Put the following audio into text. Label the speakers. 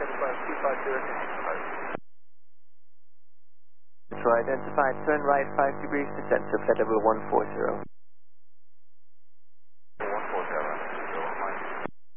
Speaker 1: So identified, turn right 5 degrees, descend to flight level 140.